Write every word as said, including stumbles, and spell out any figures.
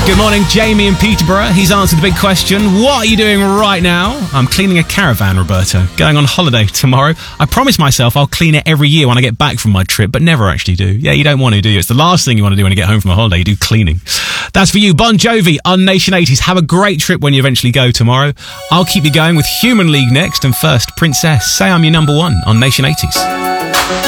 Good morning, Jamie in Peterborough. He's answered the big question. What are you doing right now? I'm cleaning a caravan, Roberto. Going on holiday tomorrow. I promise myself I'll clean it every year when I get back from my trip, but never actually do. Yeah, you don't want to, do you? It's the last thing you want to do when you get home from a holiday. You do cleaning. That's for you. Bon Jovi on Nation eighties. Have a great trip when you eventually go tomorrow. I'll keep you going with Human League next, and first, Princess. Say I'm your number one on Nation eighties.